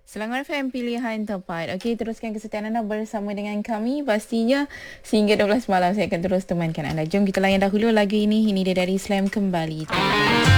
Selangor FM pilihan tepat. Okey, teruskan kesetiaan anda bersama dengan kami. Pastinya sehingga 12 malam saya akan terus temankan anda. Jom kita layan dahulu lagu ini. Ini dia dari Slam kembali.